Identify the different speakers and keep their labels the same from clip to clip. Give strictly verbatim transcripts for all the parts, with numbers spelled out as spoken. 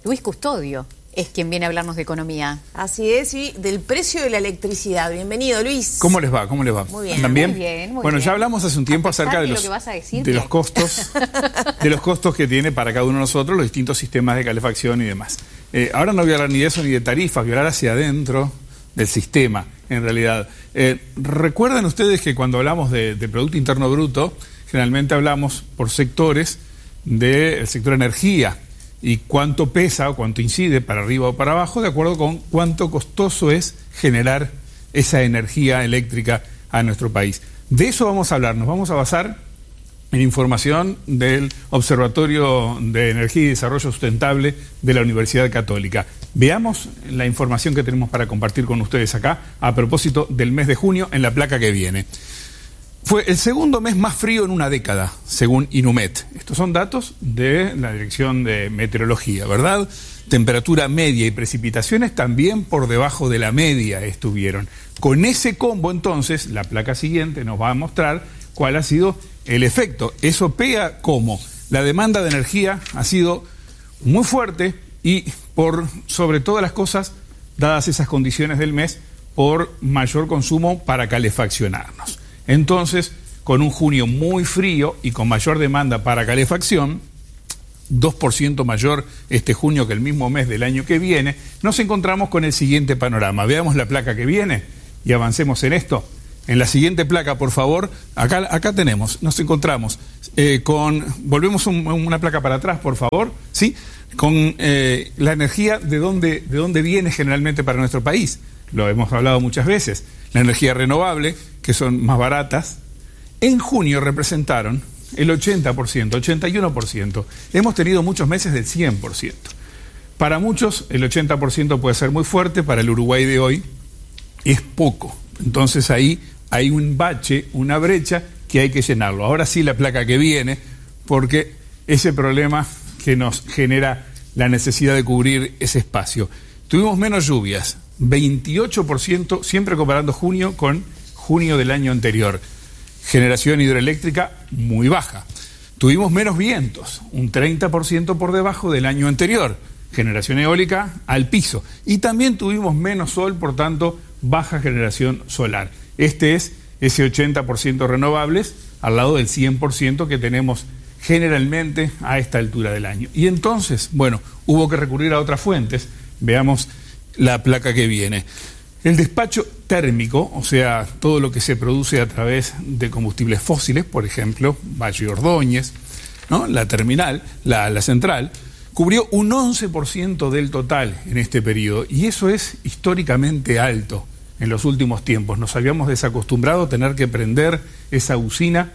Speaker 1: Luis Custodio es quien viene a hablarnos de economía.
Speaker 2: Así es, y del precio de la electricidad. Bienvenido, Luis.
Speaker 3: ¿Cómo les va? ¿Cómo les va?
Speaker 2: Muy bien.
Speaker 3: ¿Andan bien?
Speaker 1: Muy bien, muy
Speaker 3: bueno,
Speaker 1: bien.
Speaker 3: ya hablamos hace un tiempo acerca de
Speaker 1: de
Speaker 3: los,
Speaker 1: lo que vas a decir,
Speaker 3: de
Speaker 1: ¿qué?
Speaker 3: los costos de los costos que tiene para cada uno de nosotros los distintos sistemas de calefacción y demás. Eh, ahora no voy a hablar ni de eso ni de tarifas, voy a hablar hacia adentro del sistema, en realidad. Eh, recuerden ustedes que cuando hablamos de, de Producto Interno Bruto, generalmente hablamos por sectores del sector energía y cuánto pesa o cuánto incide para arriba o para abajo, de acuerdo con cuánto costoso es generar esa energía eléctrica a nuestro país. De eso vamos a hablar, nos vamos a basar en información del Observatorio de Energía y Desarrollo Sustentable de la Universidad Católica. Veamos la información que tenemos para compartir con ustedes acá a propósito del mes de junio en la placa que viene. Fue el segundo mes más frío en una década, según Inumet. Estos son datos de la Dirección de Meteorología, ¿verdad? Temperatura media y precipitaciones también por debajo de la media estuvieron. Con ese combo, entonces, la placa siguiente nos va a mostrar cuál ha sido el efecto. Eso pega como la demanda de energía ha sido muy fuerte y por sobre todas las cosas, dadas esas condiciones del mes, por mayor consumo para calefaccionarnos. Entonces, con un junio muy frío y con mayor demanda para calefacción, dos por ciento mayor este junio que el mismo mes del año que viene, nos encontramos con el siguiente panorama. Veamos la placa que viene y avancemos en esto. En la siguiente placa, por favor, acá, acá tenemos, nos encontramos eh, con, volvemos un, una placa para atrás, por favor, ¿sí? Con eh, la energía de dónde, de dónde viene generalmente para nuestro país. Lo hemos hablado muchas veces. La energía renovable, que son más baratas, en junio representaron el ochenta por ciento, ochenta y uno por ciento. Hemos tenido muchos meses del cien por ciento. Para muchos, el ochenta por ciento puede ser muy fuerte, para el Uruguay de hoy es poco. Entonces ahí hay un bache, una brecha que hay que llenarlo. Ahora sí la placa que viene, porque ese problema que nos genera la necesidad de cubrir ese espacio. Tuvimos menos lluvias, veintiocho por ciento, siempre comparando junio con junio del año anterior. Generación hidroeléctrica muy baja. Tuvimos menos vientos, un treinta por ciento por debajo del año anterior. Generación eólica al piso. Y también tuvimos menos sol, por tanto, baja generación solar. Este es ese ochenta por ciento renovables al lado del cien por ciento que tenemos generalmente a esta altura del año. Y entonces, bueno, hubo que recurrir a otras fuentes. Veamos la placa que viene. El despacho térmico, o sea, todo lo que se produce a través de combustibles fósiles, por ejemplo, Valle Ordóñez, ¿no? La terminal, la, la central, cubrió un once por ciento del total en este periodo, y eso es históricamente alto en los últimos tiempos. Nos habíamos desacostumbrado a tener que prender esa usina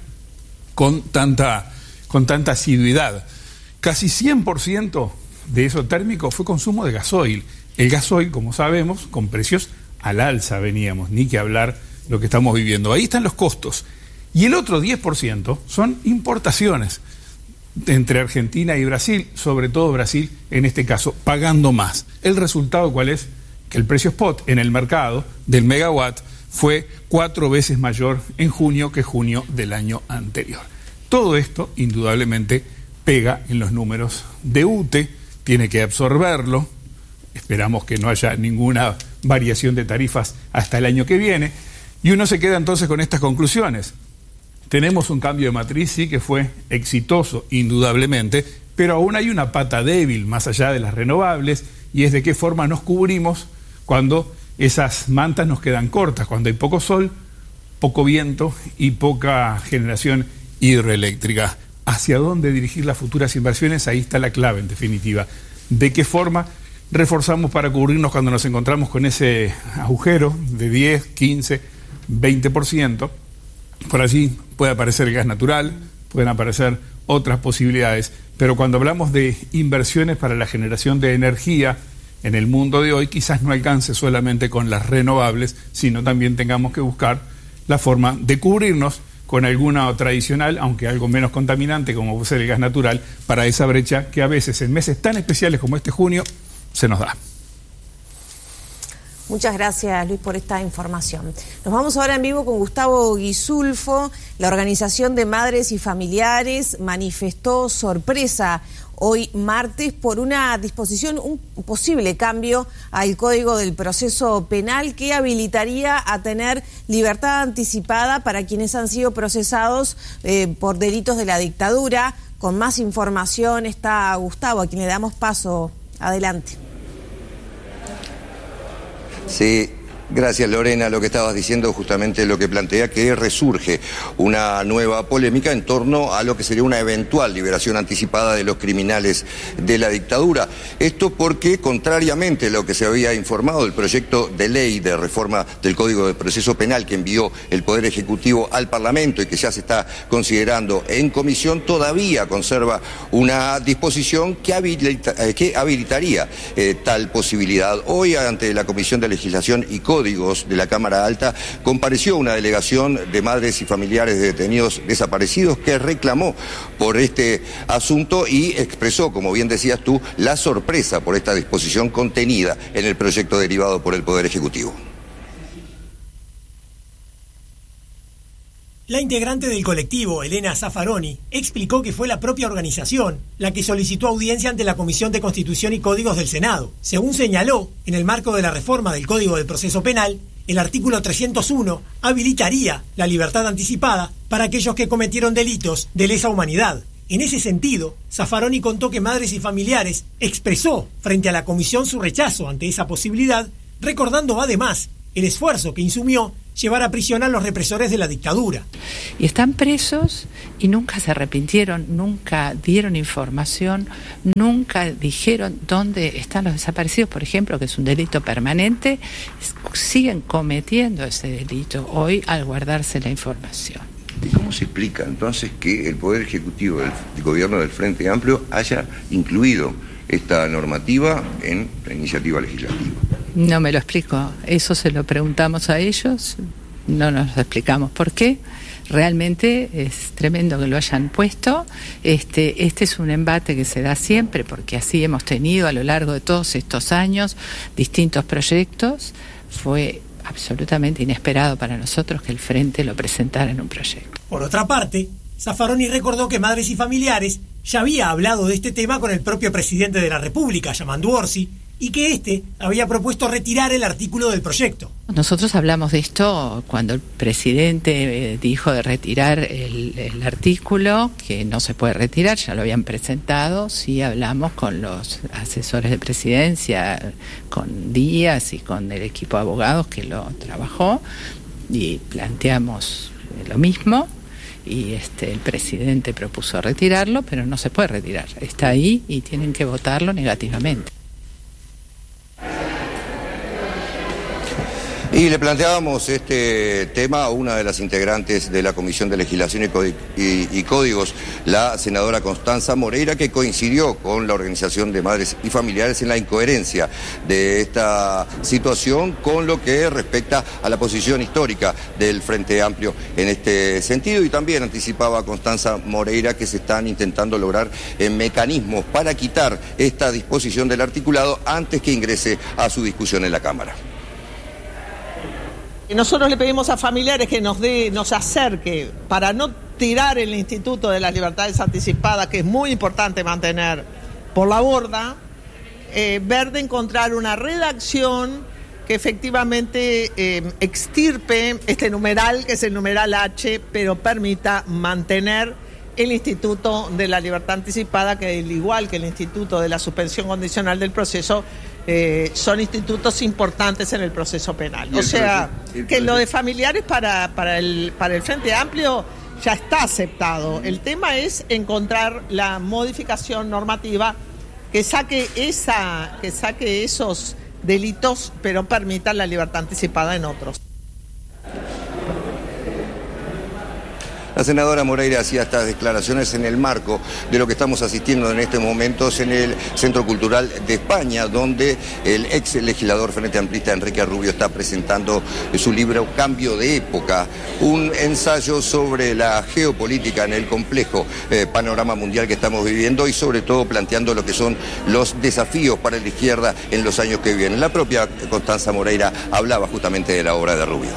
Speaker 3: con tanta, con tanta asiduidad. Casi cien por ciento de eso térmico fue consumo de gasoil. El gasoil, como sabemos, con precios al alza veníamos, ni que hablar lo que estamos viviendo. Ahí están los costos. Y el otro diez por ciento son importaciones entre Argentina y Brasil, sobre todo Brasil en este caso, pagando más. ¿El resultado cuál es? Que el precio spot en el mercado del megawatt fue cuatro veces mayor en junio que junio del año anterior. Todo esto, indudablemente, pega en los números de U T E, tiene que absorberlo. Esperamos que no haya ninguna variación de tarifas hasta el año que viene. Y uno se queda entonces con estas conclusiones. Tenemos un cambio de matriz, sí, que fue exitoso, indudablemente, pero aún hay una pata débil más allá de las renovables, y es de qué forma nos cubrimos cuando esas mantas nos quedan cortas, cuando hay poco sol, poco viento y poca generación hidroeléctrica. ¿Hacia dónde dirigir las futuras inversiones? Ahí está la clave, en definitiva. ¿De qué forma reforzamos para cubrirnos cuando nos encontramos con ese agujero de diez, quince, veinte por ciento? Por allí puede aparecer el gas natural, pueden aparecer otras posibilidades, pero cuando hablamos de inversiones para la generación de energía en el mundo de hoy, quizás no alcance solamente con las renovables, sino también tengamos que buscar la forma de cubrirnos con alguna tradicional, aunque algo menos contaminante, como puede ser el gas natural, para esa brecha que a veces en meses tan especiales como este junio se nos da.
Speaker 2: Muchas gracias, Luis, por esta información. Nos vamos ahora en vivo con Gustavo Guisulfo. La Organización de Madres y Familiares manifestó sorpresa hoy martes por una disposición, un posible cambio al Código del Proceso Penal que habilitaría a tener libertad anticipada para quienes han sido procesados eh, por delitos de la dictadura. Con más información está Gustavo, a quien le damos paso. Adelante.
Speaker 4: Sí, gracias Lorena. Lo que estabas diciendo justamente lo que plantea que resurge una nueva polémica en torno a lo que sería una eventual liberación anticipada de los criminales de la dictadura. Esto porque, contrariamente a lo que se había informado, el proyecto de ley de reforma del Código de Proceso Penal que envió el Poder Ejecutivo al Parlamento y que ya se está considerando en comisión, todavía conserva una disposición que, habilita, eh, que habilitaría eh, tal posibilidad. Hoy, ante la Comisión de Legislación y Códigos de la Cámara Alta, compareció una delegación de madres y familiares de detenidos desaparecidos que reclamó por este asunto y expresó, como bien decías tú, la sorpresa por esta disposición contenida en el proyecto derivado por el Poder Ejecutivo.
Speaker 5: La integrante del colectivo, Elena Zaffaroni, explicó que fue la propia organización la que solicitó audiencia ante la Comisión de Constitución y Códigos del Senado. Según señaló, en el marco de la reforma del Código de Proceso Penal, el artículo trescientos uno habilitaría la libertad anticipada para aquellos que cometieron delitos de lesa humanidad. En ese sentido, Zaffaroni contó que Madres y Familiares expresó frente a la comisión su rechazo ante esa posibilidad, recordando además el esfuerzo que insumió llevar a prisión a los represores de la dictadura.
Speaker 6: Y están presos y nunca se arrepintieron, nunca dieron información, nunca dijeron dónde están los desaparecidos, por ejemplo, que es un delito permanente, siguen cometiendo ese delito hoy al guardarse la información.
Speaker 4: ¿Y cómo se explica entonces que el Poder Ejecutivo del Gobierno del Frente Amplio haya incluido esta normativa en la iniciativa legislativa?
Speaker 6: No me lo explico, eso se lo preguntamos a ellos, no nos lo explicamos por qué. Realmente es tremendo que lo hayan puesto. Este, este es un embate que se da siempre, porque así hemos tenido a lo largo de todos estos años distintos proyectos. Fue absolutamente inesperado para nosotros que el Frente lo presentara en un proyecto.
Speaker 5: Por otra parte, Zaffaroni recordó que Madres y Familiares ya había hablado de este tema con el propio presidente de la República, Yamandu Orsi, y que éste había propuesto retirar el artículo del proyecto.
Speaker 6: Nosotros hablamos de esto cuando el presidente dijo de retirar el, el artículo, que no se puede retirar, ya lo habían presentado. Sí hablamos con los asesores de presidencia, con Díaz y con el equipo de abogados que lo trabajó, y planteamos lo mismo. Y este, el presidente propuso retirarlo, pero no se puede retirar. Está ahí y tienen que votarlo negativamente.
Speaker 4: Y le planteábamos este tema a una de las integrantes de la Comisión de Legislación y, y, y Códigos, la senadora Constanza Moreira, que coincidió con la Organización de Madres y Familiares en la incoherencia de esta situación con lo que respecta a la posición histórica del Frente Amplio en este sentido. Y también anticipaba Constanza Moreira que se están intentando lograr eh, mecanismos para quitar esta disposición del articulado antes que ingrese a su discusión en la Cámara.
Speaker 7: Nosotros le pedimos a familiares que nos dé, nos acerque para no tirar el Instituto de las Libertades Anticipadas, que es muy importante mantener por la borda, eh, ver de encontrar una redacción que efectivamente eh, extirpe este numeral, que es el numeral H, pero permita mantener el Instituto de la Libertad Anticipada, que al igual que el Instituto de la Suspensión Condicional del Proceso, Eh, son institutos importantes en el proceso penal. O sea, que lo de familiares para, para, el, para el Frente Amplio ya está aceptado. El tema es encontrar la modificación normativa que saque, esa, que saque esos delitos, pero permita la libertad anticipada en otros.
Speaker 4: La senadora Moreira hacía estas declaraciones en el marco de lo que estamos asistiendo en estos momentos en el Centro Cultural de España, donde el ex legislador frente amplista Enrique Rubio está presentando su libro Cambio de Época, un ensayo sobre la geopolítica en el complejo eh, panorama mundial que estamos viviendo y sobre todo planteando lo que son los desafíos para la izquierda en los años que vienen. La propia Constanza Moreira hablaba justamente de la obra de Rubio.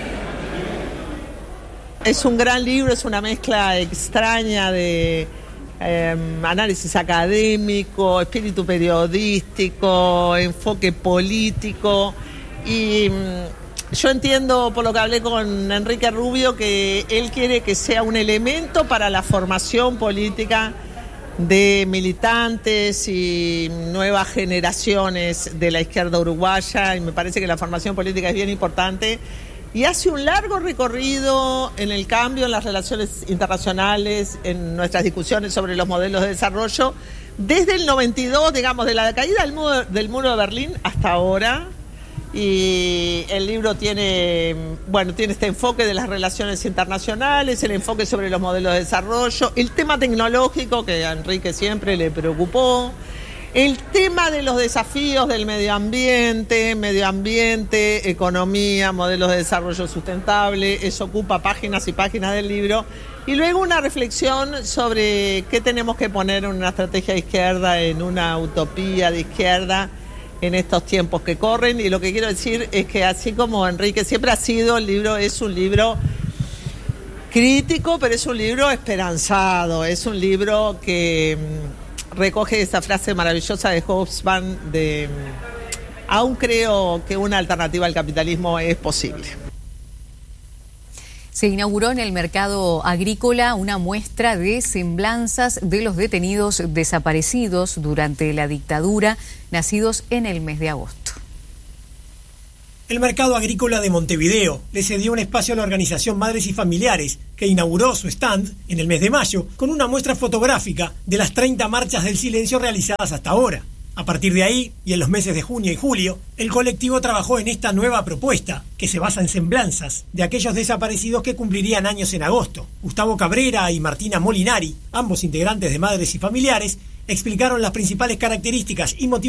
Speaker 7: Es un gran libro, es una mezcla extraña de eh, análisis académico, espíritu periodístico, enfoque político y mm, yo entiendo por lo que hablé con Enrique Rubio que él quiere que sea un elemento para la formación política de militantes y nuevas generaciones de la izquierda uruguaya y me parece que la formación política es bien importante. Y hace un largo recorrido en el cambio en las relaciones internacionales, en nuestras discusiones sobre los modelos de desarrollo, desde el noventa y dos, digamos, de la caída del muro, del muro de Berlín hasta ahora. Y el libro tiene, bueno, tiene este enfoque de las relaciones internacionales, el enfoque sobre los modelos de desarrollo, el tema tecnológico que a Enrique siempre le preocupó, el tema de los desafíos del medio ambiente, medio ambiente, economía, modelos de desarrollo sustentable, eso ocupa páginas y páginas del libro. Y luego una reflexión sobre qué tenemos que poner en una estrategia de izquierda, en una utopía de izquierda en estos tiempos que corren. Y lo que quiero decir es que así como Enrique siempre ha sido, el libro es un libro crítico, pero es un libro esperanzado, es un libro que recoge esa frase maravillosa de Hobsbawm de aún creo que una alternativa al capitalismo es posible.
Speaker 1: Se inauguró en el mercado agrícola una muestra de semblanzas de los detenidos desaparecidos durante la dictadura, nacidos en el mes de agosto.
Speaker 5: El mercado agrícola de Montevideo le cedió un espacio a la organización Madres y Familiares, que inauguró su stand en el mes de mayo con una muestra fotográfica de las treinta marchas del silencio realizadas hasta ahora. A partir de ahí, y en los meses de junio y julio, el colectivo trabajó en esta nueva propuesta, que se basa en semblanzas de aquellos desaparecidos que cumplirían años en agosto. Gustavo Cabrera y Martina Molinari, ambos integrantes de Madres y Familiares, explicaron las principales características y motivaciones